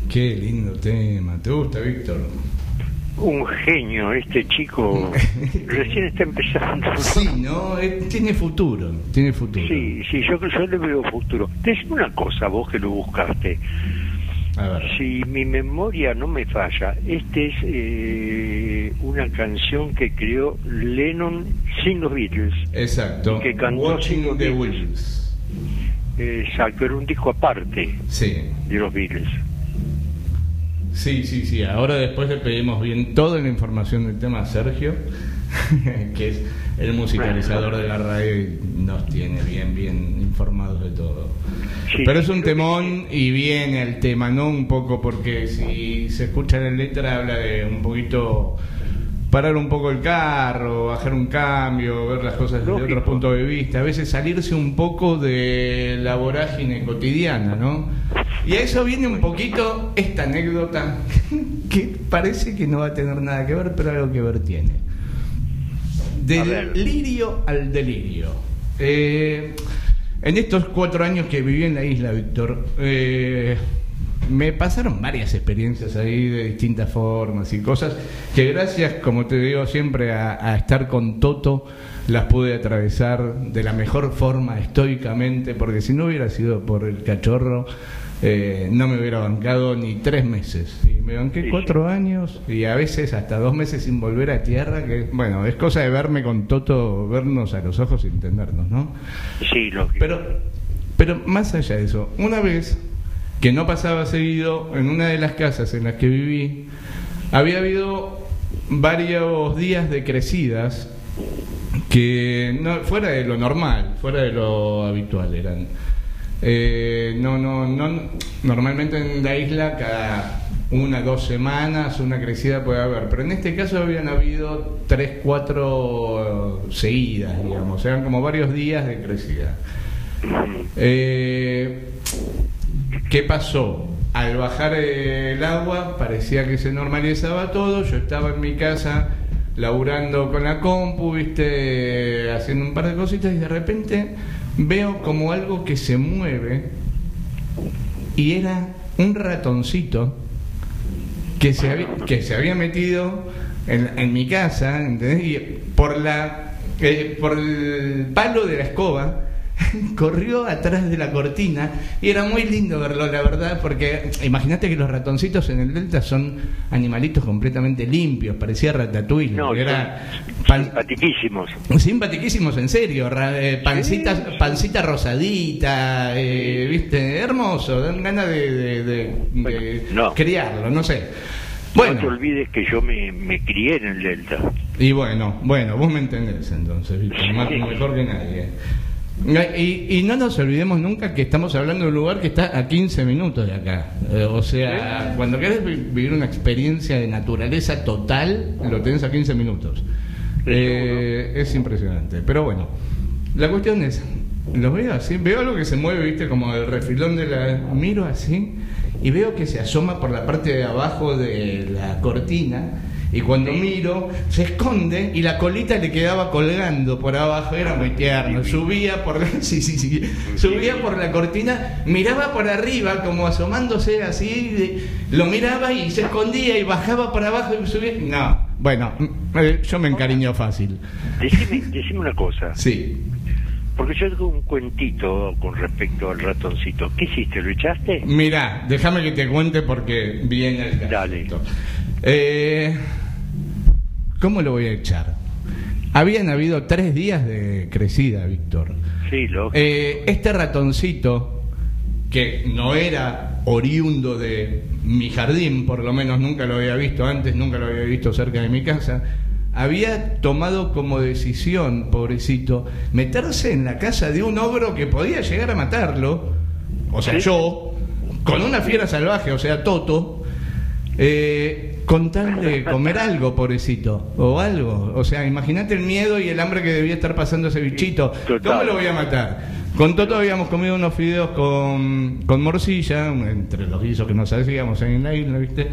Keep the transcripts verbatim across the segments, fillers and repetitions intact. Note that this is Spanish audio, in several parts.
Qué lindo tema. ¿Te gusta, Víctor? Un genio, este chico recién está empezando. Sí, ¿no? Eh, tiene futuro, tiene futuro. Sí, sí, yo, yo le veo futuro. Decime una cosa, vos que lo buscaste. A ver. Si mi memoria no me falla, este es eh, una canción que creó Lennon sin los Beatles. Exacto. Que cantó Watching sin los the Beatles. Wheels. Exacto, era un disco aparte Sí. de los Beatles. Sí, sí, sí. Ahora después le pedimos bien toda la información del tema a Sergio, que es el musicalizador de la radio y nos tiene bien, bien informados de todo. Sí, Pero es un creo temón y viene el tema, ¿no? Un poco porque si se escucha la letra habla de un poquito parar un poco el carro, bajar un cambio, ver las cosas desde Lógico. otro punto de vista, a veces salirse un poco de la vorágine cotidiana, ¿no? Y a eso viene un poquito esta anécdota que parece que no va a tener nada que ver, pero algo que ver tiene. Del lirio al delirio. Eh, en estos cuatro años que viví en la isla, Víctor, eh, me pasaron varias experiencias ahí de distintas formas y cosas que gracias, como te digo siempre, a, a estar con Toto las pude atravesar de la mejor forma, estoicamente, porque si no hubiera sido por el cachorro eh, no me hubiera bancado ni tres meses y me banqué Sí, cuatro años y a veces hasta dos meses sin volver a tierra, que bueno, es cosa de verme con Toto, vernos a los ojos y entendernos, ¿no? Sí, lógico. Pero, pero más allá de eso, una vez que no pasaba seguido, en una de las casas en las que viví, había habido varios días de crecidas que no, fuera de lo normal, fuera de lo habitual eran. Eh, no, no, no, normalmente en la isla cada una, dos semanas una crecida puede haber, pero en este caso habían habido tres, cuatro seguidas, digamos, eran como varios días de crecida. Eh, ¿Qué pasó? Al bajar el agua parecía que se normalizaba todo. Yo estaba en mi casa laburando con la compu, viste, haciendo un par de cositas y de repente veo como algo que se mueve y era un ratoncito que se había, que se había metido en, en mi casa, ¿entendés? Y por la eh, por el palo de la escoba corrió atrás de la cortina y era muy lindo verlo, la verdad, porque imagínate que los ratoncitos en el delta son animalitos completamente limpios, parecía Ratatouille, No, era pan... simpatiquísimos, simpatiquísimos, en serio, ra... eh, pancita, sí. pancita rosadita, eh, viste, hermoso, dan ganas de, de, de, bueno, de no. criarlo, no sé. Bueno. No te olvides que yo me, me crié en el delta. Y bueno, bueno, vos me entendés entonces, Víctor, más mejor que nadie. Y, y no nos olvidemos nunca que estamos hablando de un lugar que está a quince minutos de acá. Eh, o sea, cuando querés vivir una experiencia de naturaleza total, lo tenés a quince minutos. Eh, es impresionante. Pero bueno, la cuestión es, lo veo así, veo algo que se mueve, viste, como el refilón de la... Miro así y veo que se asoma por la parte de abajo de la cortina. Y cuando miro, se esconde y la colita le quedaba colgando por abajo, era muy tierno. Subía por sí, sí, sí. Subía por la cortina, miraba por arriba como asomándose así, lo miraba y se escondía y bajaba por abajo y subía. No, bueno, yo me encariño fácil. Decime, decime una cosa. Sí. Porque yo tengo un cuentito con respecto al ratoncito. ¿Qué hiciste? ¿Lo echaste? Mirá, déjame que te cuente porque viene el caso. Dale. Eh, ¿Cómo lo voy a echar? Habían habido tres días de crecida, Víctor. Sí, lo. Eh, este ratoncito, que no era oriundo de mi jardín, por lo menos nunca lo había visto antes, nunca lo había visto cerca de mi casa, había tomado como decisión, pobrecito, meterse en la casa de un ogro que podía llegar a matarlo, o sea, ¿sí? yo, con una fiera salvaje, o sea, Toto, eh, con tal de comer algo, pobrecito, o algo. O sea, imagínate el miedo y el hambre que debía estar pasando ese bichito. ¿Cómo lo voy a matar? Con Toto habíamos comido unos fideos con, con morcilla, entre los guisos que nos hacíamos en la isla, ¿viste?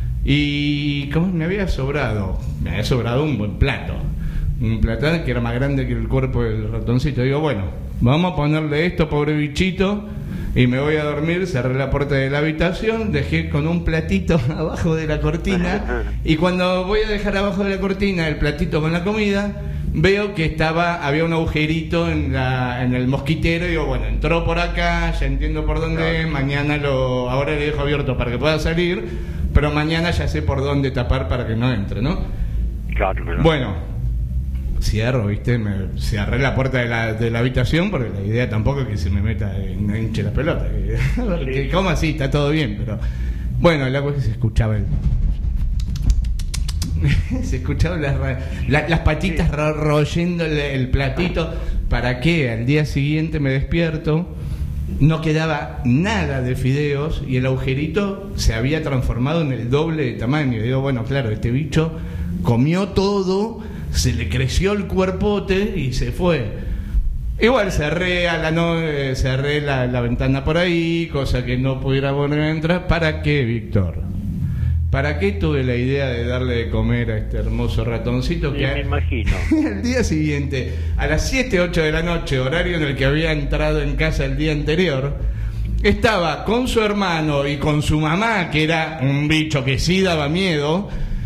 Y como me había sobrado, me había sobrado un buen plato, un platán que era más grande que el cuerpo del ratoncito. Digo, bueno, vamos a ponerle esto, pobre bichito, y me voy a dormir. Cerré la puerta de la habitación, dejé con un platito abajo de la cortina, y cuando voy a dejar abajo de la cortina el platito con la comida, veo que estaba, había un agujerito en la, en el mosquitero, y digo, bueno, entró por acá, ya entiendo por dónde, mañana lo, ahora le dejo abierto para que pueda salir, pero mañana ya sé por dónde tapar para que no entre, ¿no? Claro, claro. Bueno, cierro, ¿viste? Me cerré la puerta de la, de la habitación, porque la idea tampoco es que se me meta en no hinche la pelota. Sí. ¿Cómo así? Está todo bien, pero... Bueno, el agua que se escuchaba el... se escuchaban las, la, las patitas sí. royendo el, el platito. ¿Para qué? Al día siguiente me despierto, no quedaba nada de fideos y el agujerito se había transformado en el doble de tamaño. Y digo, bueno, claro, este bicho comió todo, se le creció el cuerpote y se fue. Igual cerré a la no cerré la, la ventana por ahí, cosa que no pudiera volver a entrar. ¿Para qué, Víctor? ¿Para qué tuve la idea de darle de comer a este hermoso ratoncito? Que me imagino. Al día siguiente, a las siete, ocho de la noche, horario en el que había entrado en casa el día anterior, estaba con su hermano y con su mamá, que era un bicho que sí daba miedo,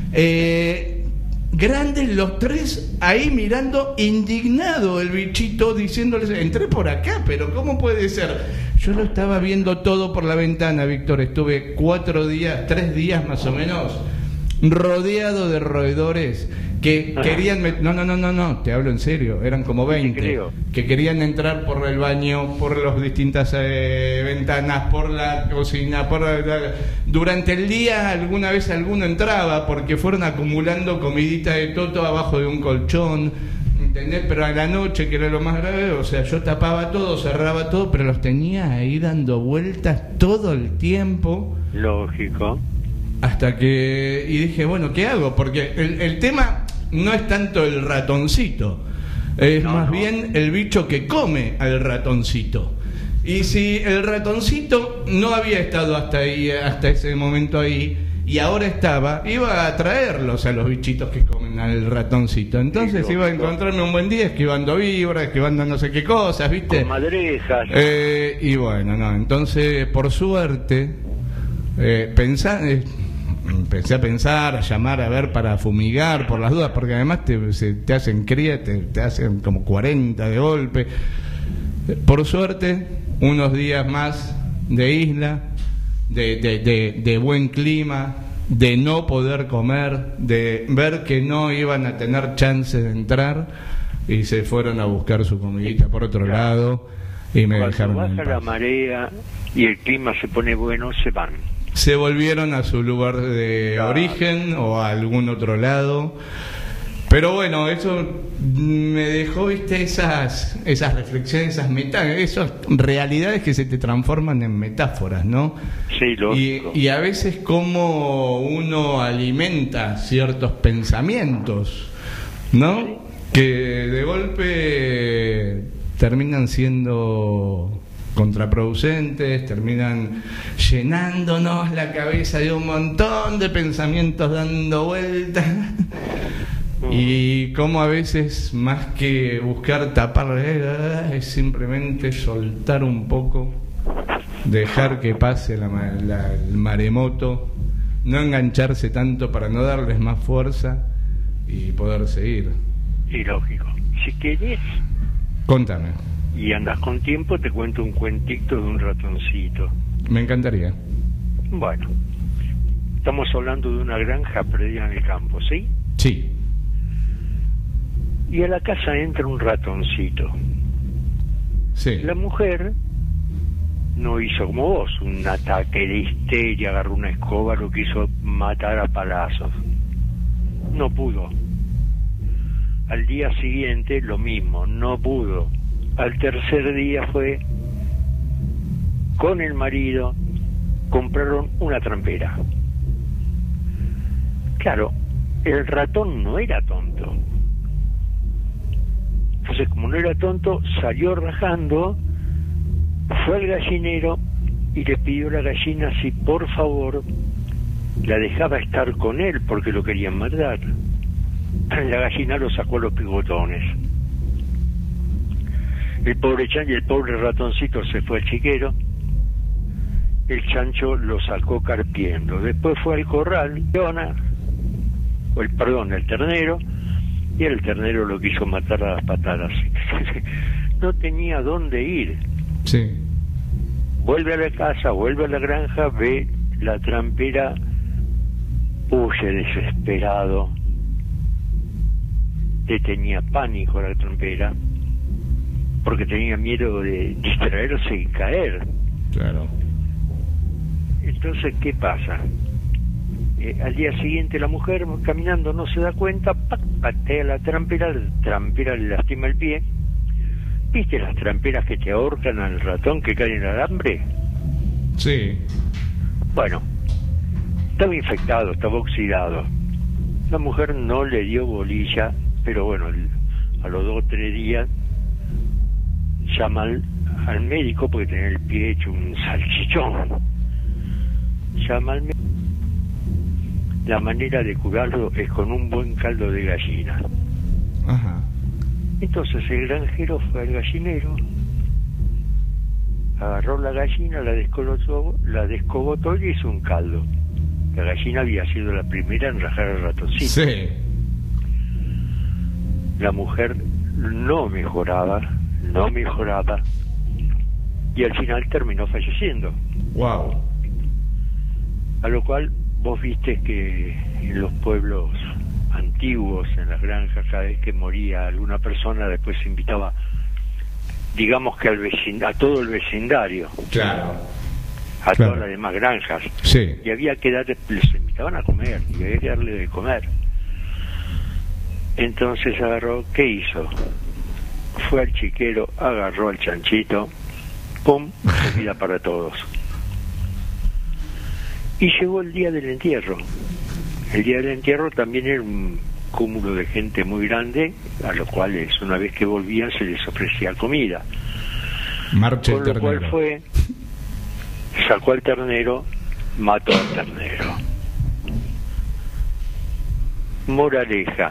eh, grandes los tres ahí mirando, indignado el bichito, diciéndoles, entré por acá, pero ¿cómo puede ser? Yo lo estaba viendo todo por la ventana, Víctor. Estuve cuatro días, tres días más o menos, rodeado de roedores que querían... Met- no, no, no, no, no, te hablo en serio. Eran como veinte. Que querían entrar por el baño, por las distintas eh, ventanas, por la cocina, por la, la... Durante el día alguna vez alguno entraba porque fueron acumulando comidita de toto abajo de un colchón. ¿Entendés? Pero a la noche, que era lo más grave, o sea, yo tapaba todo, cerraba todo, pero los tenía ahí dando vueltas todo el tiempo. Lógico. Hasta que... Y dije, bueno, ¿qué hago? Porque el, el tema no es tanto el ratoncito, es no, más no. bien el bicho que come al ratoncito. Y si el ratoncito no había estado hasta ahí, hasta ese momento ahí, y ahora estaba, iba a atraerlos a los bichitos que comen al ratoncito. Entonces sí, iba a encontrarme un buen día esquivando víboras, esquivando no sé qué cosas, ¿viste? Con madrejas. Eh, y bueno, no, entonces, por suerte, eh, pensá, eh, empecé a pensar, a llamar, a ver para fumigar por las dudas, porque además te, se, te hacen cría, te, te hacen como cuarenta de golpe. Por suerte, unos días más de isla, de, de, de, de buen clima, de no poder comer, de ver que no iban a tener chance de entrar, y se fueron a buscar su comidita por otro lado y me Cuando dejaron baja la marea y el clima se pone bueno, se van. Se volvieron a su lugar de claro. origen o a algún otro lado. Pero bueno, eso me dejó, viste, esas esas reflexiones, esas metáforas, esas realidades que se te transforman en metáforas, ¿no? Sí, lógico. Y, y a veces cómo uno alimenta ciertos pensamientos, ¿no? Sí. Que de golpe terminan siendo contraproducentes, terminan llenándonos la cabeza de un montón de pensamientos dando vueltas. Y como a veces, más que buscar tapar, es simplemente soltar un poco, dejar que pase la, la, el maremoto, no engancharse tanto para no darles más fuerza y poder seguir. Sí, lógico. Si querés, contame. Y andas con tiempo, te cuento un cuentito de un ratoncito. Me encantaría. Bueno, estamos hablando de una granja perdida en el campo, ¿sí? Sí. Y a la casa entra un ratoncito. Sí. La mujer no hizo como vos, un ataque de histeria, agarró una escoba, lo quiso matar a palazos. No pudo. Al día siguiente lo mismo, no pudo. Al tercer día fue con el marido, compraron una trampera. Claro, el ratón no era tonto. Entonces, como no era tonto, salió rajando, fue al gallinero y le pidió a la gallina si por favor la dejaba estar con él porque lo querían matar. La gallina lo sacó a los picotones. El pobre chancho, el pobre ratoncito se fue al chiquero. El chancho lo sacó carpiendo. Después fue al corral, o el, perdón, el ternero, y el ternero lo quiso matar a las patadas. No tenía dónde ir. Sí. Vuelve a la casa, vuelve a la granja, ve la trampera, huye desesperado. Le tenía pánico a la trampera, porque tenía miedo de distraerse y caer. Claro. Entonces, ¿qué pasa? Eh, al día siguiente la mujer, caminando, no se da cuenta, ¡pac!, patea la trampera, la trampera le lastima el pie. ¿Viste las tramperas que te ahorcan al ratón que cae en el alambre? Sí. Bueno, estaba infectado, estaba oxidado. La mujer no le dio bolilla, pero bueno, a los dos o tres días llama al, al médico porque tenía el pie hecho un salchichón. Llama al médico. La manera de curarlo es con un buen caldo de gallina. Ajá. Entonces el granjero fue al gallinero, agarró la gallina, la descolotó, la descogotó y hizo un caldo. La gallina había sido la primera en rajar al ratoncito. Sí. La mujer no mejoraba, no mejoraba, y al final terminó falleciendo. Wow. A lo cual vos viste que en los pueblos antiguos, en las granjas, cada vez que moría alguna persona, después se invitaba, digamos que al vecin a todo el vecindario. Claro. A Claro. todas las demás granjas. Sí. Y había que darle, les invitaban a comer, y había que darle de comer. Entonces agarró, ¿qué hizo? Fue al chiquero, agarró al chanchito, pum, comida para todos. Y llegó el día del entierro. El día del entierro también era un cúmulo de gente muy grande, a los cuales una vez que volvían se les ofrecía comida. Marcha el Con lo cual ternero. fue, sacó al ternero, mató al ternero. Moraleja: